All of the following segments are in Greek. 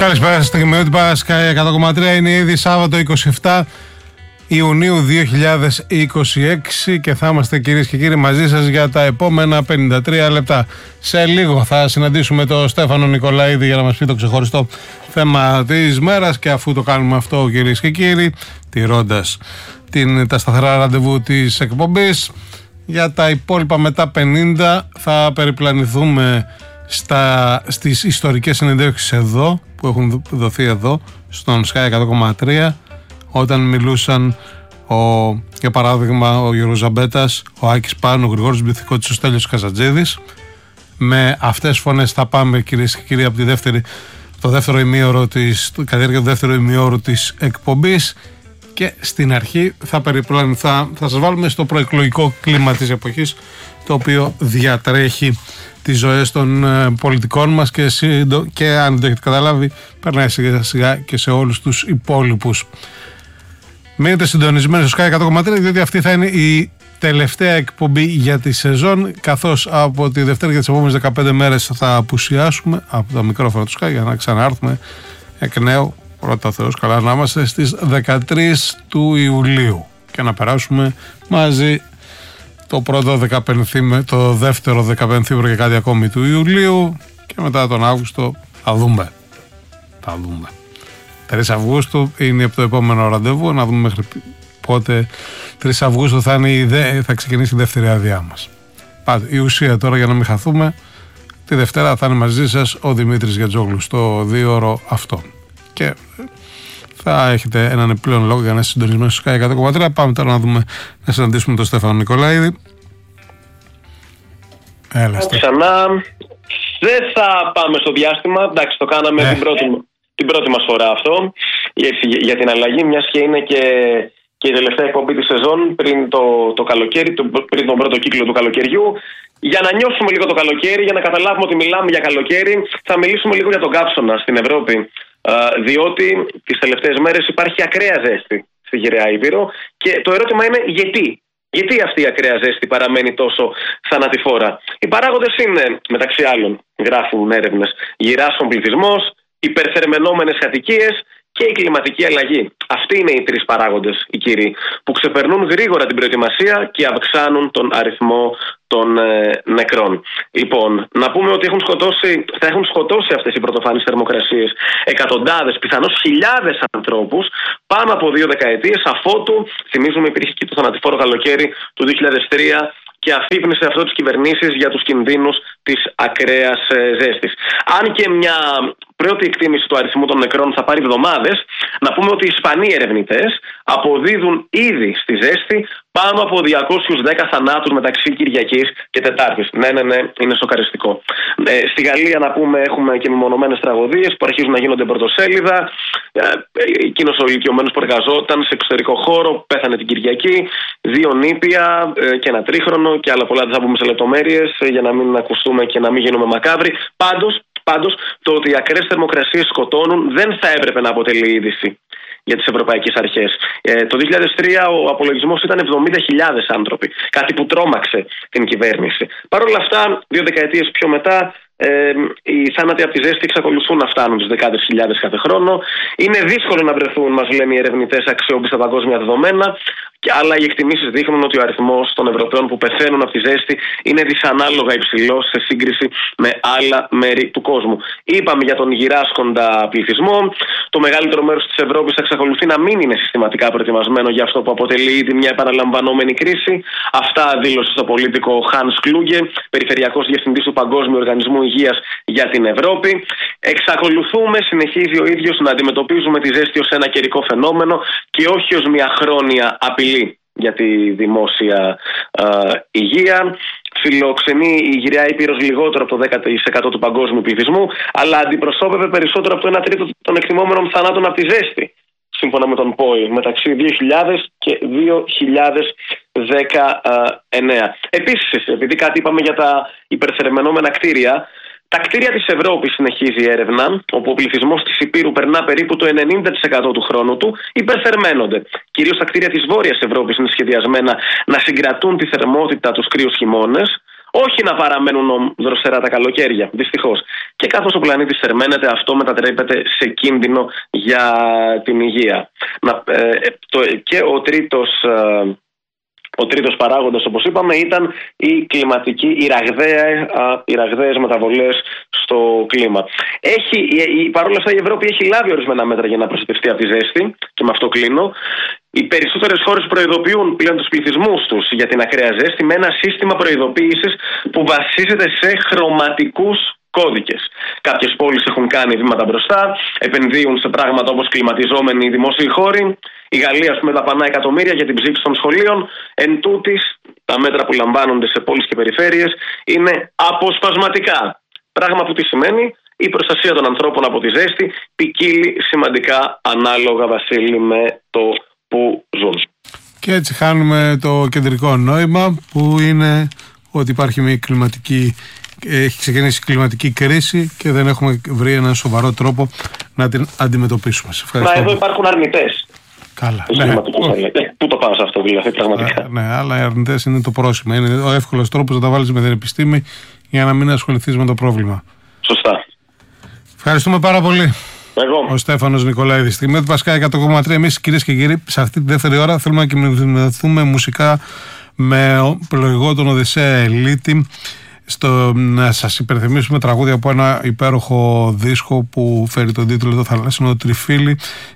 Καλησπέρα στην Τιμιότυπα Sky 100,3. Είναι ήδη Σάββατο 27 Ιουνίου 2026 και θα είμαστε, κυρίες και κύριοι, μαζί σας για τα επόμενα 53 λεπτά. Σε λίγο θα συναντήσουμε τον Στέφανο Νικολαίδη για να μας πει το ξεχωριστό θέμα της μέρας, και αφού το κάνουμε αυτό, κυρίες και κύριοι, τηρώντας τα σταθερά ραντεβού της εκπομπής, για τα υπόλοιπα μετά 50 θα περιπλανηθούμε στις ιστορικές συνεντεύξεις εδώ, που έχουν δοθεί εδώ στον Sky 100,3, όταν μιλούσαν για παράδειγμα ο Γιώργος Ζαμπέτας, ο Άκης Πάνου, ο Γρηγόρης Μπιθικότης, ο Στέλιος Καζατζίδης. Με αυτές τις φωνές θα πάμε, κυρίες και κύριοι, από το δεύτερο ημίωρο κατά διάρκεια του δεύτερου ημιώρου της εκπομπής, και στην αρχή θα σας βάλουμε στο προεκλογικό κλίμα της εποχής, το οποίο διατρέχει τις ζωές των πολιτικών μας και αν το έχετε καταλάβει, περνάει σιγά σιγά και σε όλους τους υπόλοιπους. Μείνετε συντονισμένοι στο Sky 100,3, διότι αυτή θα είναι η τελευταία εκπομπή για τη σεζόν, καθώς από τη Δευτέρα για τις επόμενες 15 μέρες θα απουσιάσουμε από το μικρόφωνο του Sky για να ξανάρθουμε εκ νέου, πρώτα Θεός καλά να είμαστε, στις 13 του Ιουλίου και να περάσουμε μαζί το δεύτερο 15 και κάτι ακόμη του Ιουλίου, και μετά τον Αύγουστο θα δούμε. 3 Αυγούστου είναι το επόμενο ραντεβού, να δούμε μέχρι πότε. 3 Αυγούστου θα ξεκινήσει η δεύτερη άδειά μας. Η ουσία τώρα, για να μην χαθούμε, τη Δευτέρα θα είναι μαζί σας ο Δημήτρης Γιατζόγλου στο 2ωρο αυτό. Και θα έχετε έναν επιπλέον λόγο για να είστε συντονισμένοι στο Sky 100,3. Πάμε τώρα να συναντήσουμε τον Στέφανο Νικολαίδη. Έλα, ξανά. Δεν θα πάμε στο διάστημα. Εντάξει, το κάναμε την πρώτη μας φορά αυτό. Για την αλλαγή, μιας και είναι και η τελευταία εκπομπή της σεζόν πριν το καλοκαίρι, πριν τον πρώτο κύκλο του καλοκαιριού. Για να νιώσουμε λίγο το καλοκαίρι, για να καταλάβουμε ότι μιλάμε για καλοκαίρι, θα μιλήσουμε λίγο για τον καύσωνα στην Ευρώπη. Διότι τις τελευταίες μέρες υπάρχει ακραία ζέστη στη Γυραιά Ήπειρο, και το ερώτημα είναι γιατί. Γιατί αυτή η ακραία ζέστη παραμένει τόσο θανατηφόρα? Οι παράγοντες είναι, μεταξύ άλλων, γράφουν έρευνες, γυράσκον πληθυσμός, υπερθερμαινόμενες κατοικίες και η κλιματική αλλαγή. Αυτοί είναι οι 3 παράγοντες, οι κύριοι, που ξεπερνούν γρήγορα την προετοιμασία και αυξάνουν τον αριθμό των νεκρών. Λοιπόν, να πούμε ότι θα έχουν σκοτώσει αυτές οι πρωτοφανείς θερμοκρασίες εκατοντάδες, πιθανώς χιλιάδες ανθρώπους πάνω από 2 δεκαετίες, αφότου, θυμίζουμε, υπήρχε και το θανατηφόρο καλοκαίρι του 2003 και αφύπνισε αυτό τις κυβερνήσεις για τους κινδύνους της ακραίας ζέστης. Αν και μια πρώτη εκτίμηση του αριθμού των νεκρών θα πάρει εβδομάδες, να πούμε ότι οι Ισπανοί ερευνητές αποδίδουν ήδη στη ζέστη πάνω από 210 θανάτους μεταξύ Κυριακής και Τετάρτης. Ναι, είναι σοκαριστικό. Στη Γαλλία, να πούμε, έχουμε και μεμονωμένες τραγωδίες που αρχίζουν να γίνονται πρωτοσέλιδα. Εκείνος ο ηλικιωμένος που εργαζόταν σε εξωτερικό χώρο πέθανε την Κυριακή. 2 νήπια και ένα τρίχρονο και άλλα πολλά. Δεν θα πούμε σε λεπτομέρειες για να μην ακουστούμε και να μην γίνουμε μακάβροι. Πάντως, το ότι οι ακραίες θερμοκρασίες σκοτώνουν δεν θα έπρεπε να αποτελεί είδηση για τις ευρωπαϊκές αρχές. Το 2003 ο απολογισμός ήταν 70.000 άνθρωποι, κάτι που τρόμαξε την κυβέρνηση. Παρ' όλα αυτά, 2 δεκαετίες πιο μετά, οι θάνατοι από τη ζέστη εξακολουθούν να φτάνουν τις δεκάδες χιλιάδες κάθε χρόνο. Είναι δύσκολο να βρεθούν, μας λένε οι ερευνητές, αξιόπιστα παγκόσμια δεδομένα, αλλά οι εκτιμήσεις δείχνουν ότι ο αριθμός των Ευρωπαίων που πεθαίνουν από τη ζέστη είναι δυσανάλογα υψηλός σε σύγκριση με άλλα μέρη του κόσμου. Είπαμε για τον γυράσκοντα πληθυσμό. Το μεγαλύτερο μέρος της Ευρώπης εξακολουθεί να μην είναι συστηματικά προετοιμασμένο για αυτό που αποτελεί ήδη μια επαναλαμβανόμενη κρίση. Αυτά δήλωσε στο Πολίτικο ο Hans Kluge, περιφερειακός διευθυντής του Παγκόσμιου Οργανισμού Υγείας για την Ευρώπη. Εξακολουθούμε, συνεχίζει ο ίδιος, να αντιμετωπίζουμε τη ζέστη ως ένα καιρικό φαινόμενο και όχι ως μια χρόνια απειλή για τη δημόσια υγεία. Φιλοξενεί η Γυραιά Ήπειρος λιγότερο από το 10% του παγκόσμιου πληθυσμού, αλλά αντιπροσώπευε περισσότερο από το 1/3 των εκτιμόμενων θανάτων από τη ζέστη, σύμφωνα με τον ΠΟΗ, μεταξύ 2000 και 2019. Επίσης, επειδή κάτι είπαμε για τα υπερθερμαινόμενα κτίρια, τα κτίρια της Ευρώπης, συνεχίζει η έρευνα, όπου ο πληθυσμός της Υπήρου περνά περίπου το 90% του χρόνου του, υπερθερμαίνονται. Κυρίως τα κτίρια της Βόρειας Ευρώπης είναι σχεδιασμένα να συγκρατούν τη θερμότητα τους κρύους χειμώνες, Όχι να παραμένουν δροσερά τα καλοκαίρια, δυστυχώς. Και καθώς ο πλανήτης θερμαίνεται, αυτό μετατρέπεται σε κίνδυνο για την υγεία. Και ο τρίτος παράγοντας, όπως είπαμε, ήταν οι ραγδαίες μεταβολές στο κλίμα. Παρ' όλα αυτά η Ευρώπη έχει λάβει ορισμένα μέτρα για να προστατευτεί από τη ζέστη, και με αυτό κλείνω. Οι περισσότερες χώρες προειδοποιούν πλέον τους πληθυσμούς τους για την ακραία ζέστη με ένα σύστημα προειδοποίησης που βασίζεται σε χρωματικούς κώδικες. Κάποιες πόλεις έχουν κάνει βήματα μπροστά, επενδύουν σε πράγματα όπως κλιματιζόμενοι δημόσιοι χώροι. Η Γαλλία, ας πούμε, δαπανά εκατομμύρια για την ψήξη των σχολείων. Εν τούτης, τα μέτρα που λαμβάνονται σε πόλεις και περιφέρειες είναι αποσπασματικά. Πράγμα που τι σημαίνει? Η προστασία των ανθρώπων από τη ζέστη ποικίλει σημαντικά ανάλογα, Βασίλη, με το που ζουν. Και έτσι χάνουμε το κεντρικό νόημα, που είναι ότι υπάρχει μια έχει ξεκινήσει η κλιματική κρίση και δεν έχουμε βρει έναν σοβαρό τρόπο να την αντιμετωπίσουμε. Μα εδώ υπάρχουν αρνητές. Καλά. Πού το πάω σε αυτό, δηλαδή, πραγματικά. Ναι, αλλά οι αρνητές είναι το πρόσημο. Είναι ο εύκολος τρόπος να τα βάλεις με την επιστήμη για να μην ασχοληθείς με το πρόβλημα. Σωστά. Ευχαριστούμε πάρα πολύ. Εγώ. Ο Στέφανος Νικολαίδης. Στιγμή του Πασκά 100,3. Εμείς, κυρίες και κύριοι, σε αυτή τη δεύτερη ώρα θέλουμε να κοιμηθούμε μουσικά με πλοηγό τον Οδυσσέα Ελίτη. Να σας υπενθυμίσουμε τραγούδια από ένα υπέροχο δίσκο που φέρει τον τίτλο «Το θαλάσσινο τριφύλι»,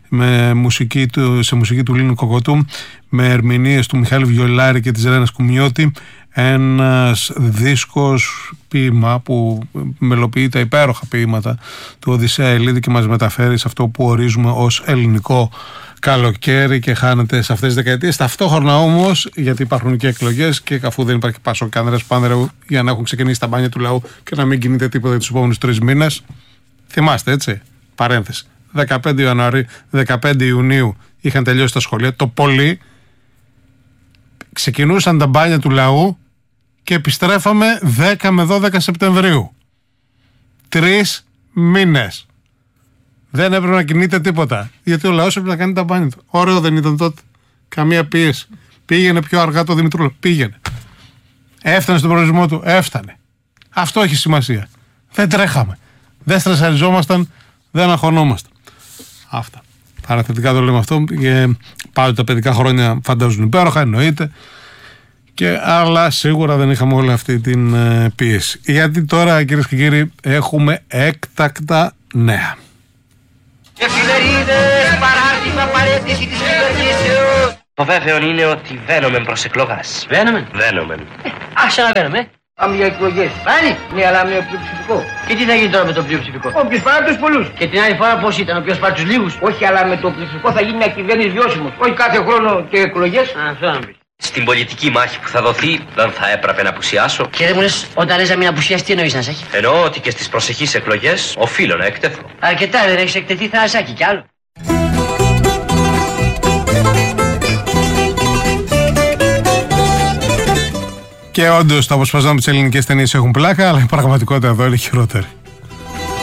σε μουσική του Λίνου Κοκοτού, με ερμηνείες του Μιχάλη Βιολάρη και της Ρένας Κουμιώτη. Ένας δίσκος ποίημα που μελοποιεί τα υπέροχα ποίηματα του Οδυσσέα Ελίτη και μας μεταφέρει σε αυτό που ορίζουμε ως ελληνικό καλοκαίρι και χάνεται σε αυτές τις δεκαετίες. Ταυτόχρονα όμως, γιατί υπάρχουν και εκλογές και αφού δεν υπάρχει Πασόκ και Ανδρέας Πάνδρεου για να έχουν ξεκινήσει τα μπάνια του λαού και να μην κινείται τίποτα τους επόμενους 3 μήνες. Θυμάστε, έτσι, παρένθεση. 15 Ιουνίου είχαν τελειώσει τα σχολεία. Το πολύ ξεκινούσαν τα μπάνια του λαού και επιστρέφαμε 10 με 12 Σεπτεμβρίου. 3 μήνες. Δεν έπρεπε να κινείται τίποτα. Γιατί ο λαός έπρεπε να κάνει τα μπάνια του. Ωραίο δεν ήταν τότε? Καμία πίεση. Πήγαινε πιο αργά το Δημητρούλο. Πήγαινε. Έφτανε στον προορισμό του. Έφτανε. Αυτό έχει σημασία. Δεν τρέχαμε. Δεν στρεσαριζόμασταν. Δεν αγχωνόμασταν. Αυτά. Παραθετικά το λέμε αυτό. Και πάντοτε τα παιδικά χρόνια φαντάζουν υπέροχα, εννοείται. Αλλά σίγουρα δεν είχαμε όλη αυτή την πίεση. Γιατί τώρα, κυρίες και κύριοι, έχουμε έκτακτα νέα. Εφημερίδες, παράρτημα, παρέτηση της κυβερνήσεως. Το βέβαιο είναι ότι βαίνομεν προς εκλογάς. Βαίνομεν. Άσε να βαίνουμε. Πάμε για εκλογές. Πάλι. Ναι, αλλά με πλειοψηφικό. Και τι θα γίνει τώρα με το πλειοψηφικό? Όποιος πάρει τους πολλούς. Και την άλλη φορά πώς ήταν, όποιος πάρει τους λίγους? Όχι, αλλά με το πλειοψηφικό θα γίνει μια κυβέρνηση βιώσιμος. Όχι κάθε χρόνο και εκλογές. Αυτό να πεις. Στην πολιτική μάχη που θα δοθεί, δεν θα έπρεπε να απουσιάσω. Και δεν μου λες, όταν λες να μην απουσιάσεις, τι εννοείς, Νασάκη? Εννοώ ότι και στις προσεχείς εκλογές οφείλω να εκτεθώ. Αρκετά, δεν έχεις εκτεθεί, Θανασάκη, κι άλλο. Και όντως τα αποσπάσματα με τις ελληνικές ταινίες έχουν πλάκα, αλλά η πραγματικότητα εδώ είναι χειρότερη.